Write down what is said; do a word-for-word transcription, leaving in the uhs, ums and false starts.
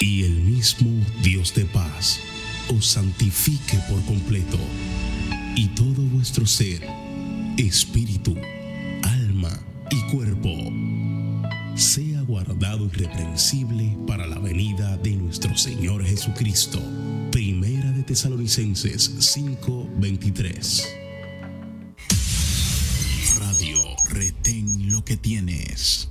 y el mismo Dios de paz os santifique por completo, y todo vuestro ser, espíritu, alma y cuerpo, sea guardado irreprensible para la venida de nuestro Señor Jesucristo. Primera de Tesalonicenses cinco veintitrés. Radio Retén lo que tienes.